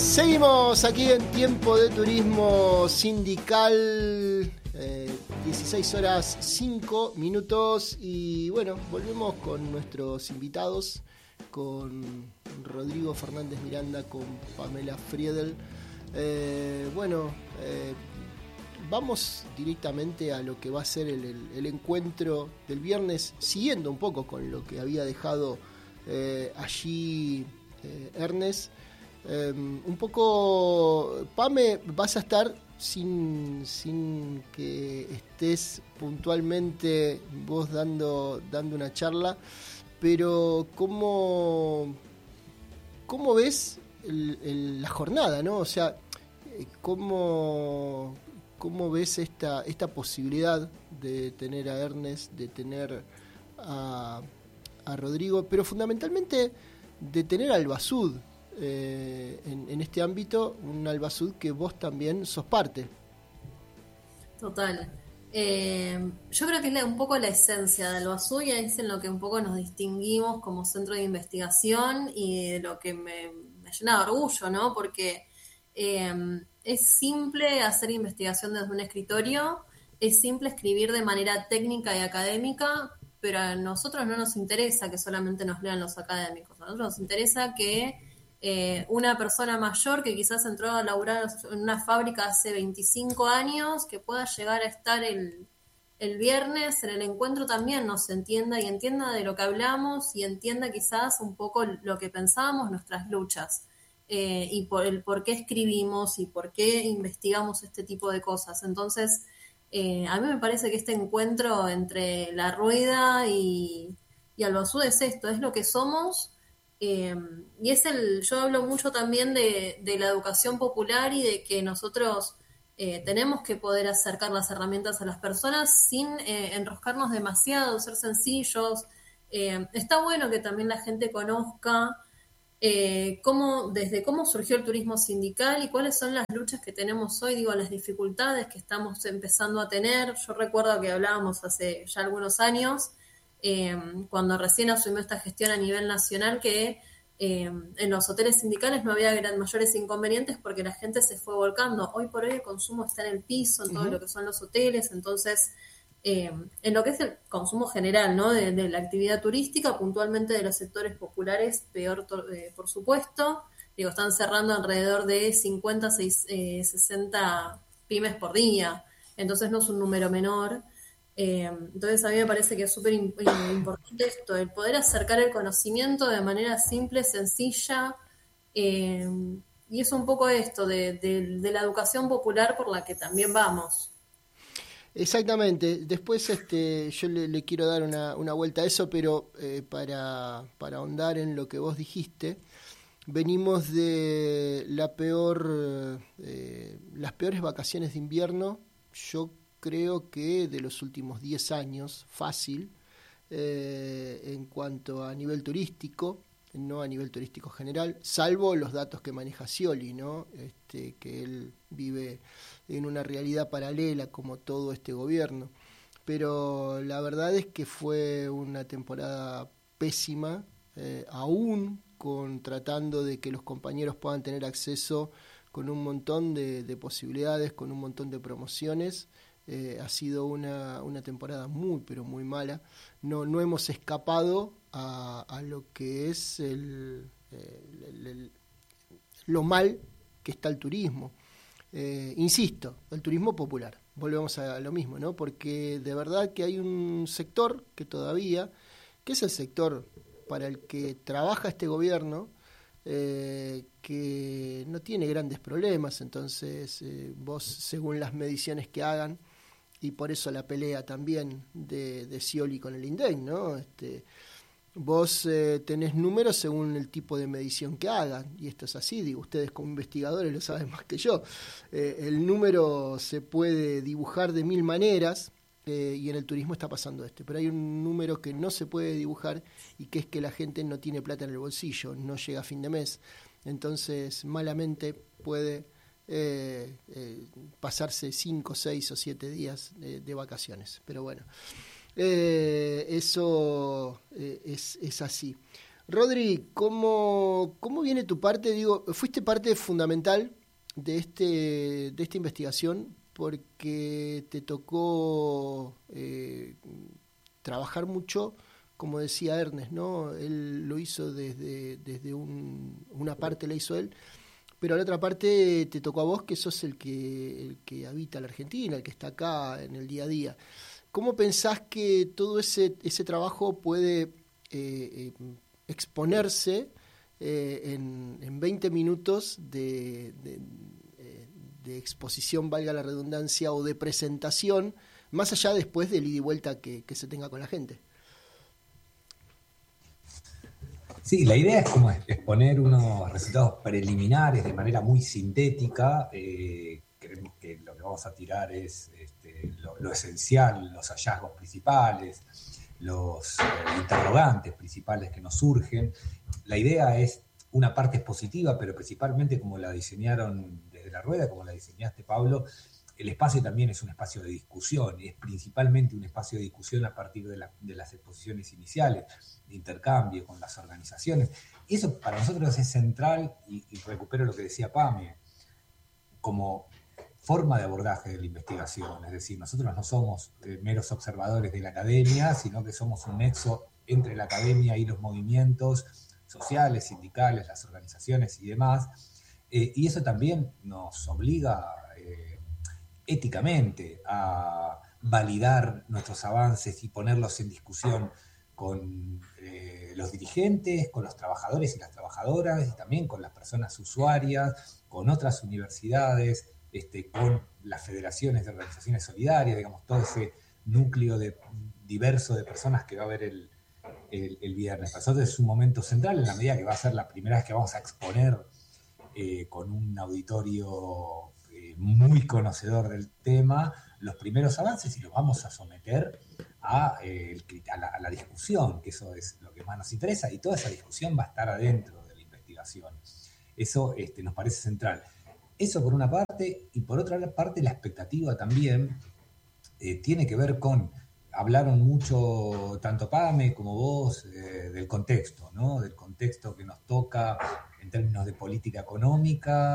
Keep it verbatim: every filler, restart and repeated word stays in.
Seguimos aquí en Tiempo de Turismo Sindical, eh, dieciséis horas cinco minutos, y bueno, volvemos con nuestros invitados, con Rodrigo Fernández Miranda, con Pamela Friedel. Eh, bueno, eh, vamos directamente a lo que va a ser el, el, el encuentro del viernes, siguiendo un poco con lo que había dejado eh, allí eh, Ernest. Eh, un poco, Pame, vas a estar sin, sin que estés puntualmente vos dando, dando una charla, pero ¿cómo, cómo ves el, el, la jornada, ¿no? O sea, ¿cómo, cómo ves esta, esta posibilidad de tener a Ernest, de tener a, a Rodrigo, pero fundamentalmente de tener al Albasud? Eh, en, en este ámbito, un Albasud que vos también sos parte. Total. Eh, yo creo que es un poco la esencia de Albasud y es en lo que un poco nos distinguimos como centro de investigación y de lo que me, me llena de orgullo, ¿no? Porque eh, es simple hacer investigación desde un escritorio, es simple escribir de manera técnica y académica, pero a nosotros no nos interesa que solamente nos lean los académicos, a nosotros nos interesa que Eh, una persona mayor que quizás entró a laburar en una fábrica hace veinticinco años, que pueda llegar a estar el, el viernes en el encuentro también nos entienda y entienda de lo que hablamos y entienda quizás un poco lo que pensamos, nuestras luchas eh, y por el por qué escribimos y por qué investigamos este tipo de cosas. Entonces, eh, a mí me parece que este encuentro entre La Rueda y, y Albasud es esto, es lo que somos. Eh, y es el, yo hablo mucho también de, de la educación popular y de que nosotros eh, tenemos que poder acercar las herramientas a las personas sin eh, enroscarnos demasiado, ser sencillos. Eh, está bueno que también la gente conozca eh, cómo, desde cómo surgió el turismo sindical y cuáles son las luchas que tenemos hoy, digo, las dificultades que estamos empezando a tener. Yo recuerdo que hablábamos hace ya algunos años, Eh, cuando recién asumió esta gestión a nivel nacional, que eh, en los hoteles sindicales no había gran, mayores inconvenientes porque la gente se fue volcando. Hoy por hoy el consumo está en el piso, en todo uh-huh. lo que son los hoteles, entonces eh, en lo que es el consumo general, ¿no? de, de la actividad turística, puntualmente de los sectores populares, peor eh, por supuesto. Digo, están cerrando alrededor de cincuenta, sesenta pymes por día, entonces no es un número menor. Eh, entonces a mí me parece que es súper importante esto, el poder acercar el conocimiento de manera simple, sencilla, eh, y es un poco esto de, de, de la educación popular por la que también vamos. Exactamente. Después este, yo le, le quiero dar una, una vuelta a eso, pero eh, para, para ahondar en lo que vos dijiste, venimos de la peor, eh, las peores vacaciones de invierno, yo creo que de los últimos diez años, fácil, eh, en cuanto a nivel turístico, no a nivel turístico general, salvo los datos que maneja Scioli, ¿no? Este, que él vive en una realidad paralela como todo este gobierno. Pero la verdad es que fue una temporada pésima, eh, aún con tratando de que los compañeros puedan tener acceso con un montón de, de posibilidades, con un montón de promociones. Eh, ha sido una, una temporada muy, pero muy mala. No, no hemos escapado a, a lo que es el, el, el, lo mal que está el turismo. Eh, insisto, el turismo popular. Volvemos a lo mismo, ¿no? Porque de verdad que hay un sector que todavía, que es el sector para el que trabaja este gobierno, Eh, que no tiene grandes problemas. Entonces eh, vos, según las mediciones que hagan, y por eso la pelea también de, de Scioli con el INDEC, ¿no? Este, vos eh, tenés números según el tipo de medición que hagan, y esto es así, digo, ustedes como investigadores lo saben más que yo. Eh, el número se puede dibujar de mil maneras, eh, y en el turismo está pasando esto, pero hay un número que no se puede dibujar, y que es que la gente no tiene plata en el bolsillo, no llega a fin de mes, entonces malamente puede eh, eh, pasarse cinco, seis o siete días de, de vacaciones, pero bueno, eh, eso eh, es, es así. Rodri, ¿cómo, cómo viene tu parte? Digo, fuiste parte fundamental de este de esta investigación porque te tocó eh, trabajar mucho, como decía Ernest, ¿no? Él lo hizo desde, desde un, una parte la hizo él, pero a la otra parte te tocó a vos, que sos el que, el que habita la Argentina, el que está acá en el día a día. ¿Cómo pensás que todo ese, ese trabajo puede eh, eh, exponerse eh, en, en veinte minutos de, de, eh, de exposición, valga la redundancia, o de presentación, más allá después del ida y vuelta que, que se tenga con la gente? Sí, la idea es como exponer unos resultados preliminares de manera muy sintética. Eh, creemos que lo que vamos a tirar es este, lo, lo esencial, los hallazgos principales, los eh, interrogantes principales que nos surgen. La idea es, una parte es positiva, pero principalmente como la diseñaron desde la rueda, como la diseñaste, Pablo, el espacio también es un espacio de discusión, es principalmente un espacio de discusión a partir de, la, de las exposiciones iniciales, de intercambio con las organizaciones. Y eso para nosotros es central, y, y recupero lo que decía Pame, como forma de abordaje de la investigación. Es decir, nosotros no somos eh, meros observadores de la academia, sino que somos un nexo entre la academia y los movimientos sociales, sindicales, las organizaciones y demás. Eh, y eso también nos obliga eh, éticamente a validar nuestros avances y ponerlos en discusión con eh, los dirigentes, con los trabajadores y las trabajadoras, y también con las personas usuarias, con otras universidades, este, con las federaciones de organizaciones solidarias, digamos, todo ese núcleo de, diverso de personas que va a haber el, el, el viernes. Para nosotros es un momento central en la medida que va a ser la primera vez que vamos a exponer eh, con un auditorio eh, muy conocedor del tema los primeros avances, y los vamos a someter a, eh, a, la, a la discusión, que eso es lo que más nos interesa, y toda esa discusión va a estar adentro de la investigación. Eso este, nos parece central. Eso por una parte, y por otra parte la expectativa también eh, tiene que ver con, hablaron mucho tanto Pame como vos eh, del contexto, ¿no? Del contexto que nos toca en términos de política económica,